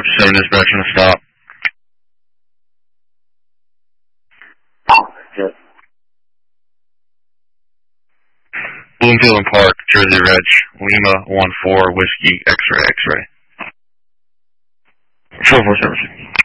7 dispatch on the stop. Yes. Bloomfield and Park, Jersey Reg, Lima 14 Whiskey X-ray X-ray. 44 service.